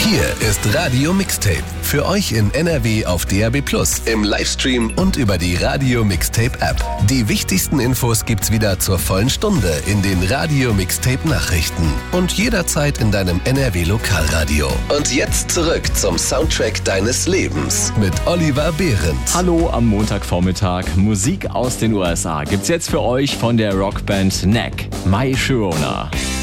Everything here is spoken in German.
Hier ist Radio Mixtape. Für euch in NRW auf DAB+, im Livestream und über die Radio Mixtape App. Die wichtigsten Infos gibt's wieder zur vollen Stunde in den Radio Mixtape Nachrichten und jederzeit in deinem NRW Lokalradio. Und jetzt zurück zum Soundtrack deines Lebens mit Oliver Behrendt. Hallo am Montagvormittag. Musik aus den USA gibt's jetzt für euch von der Rockband Neck. My Sharona.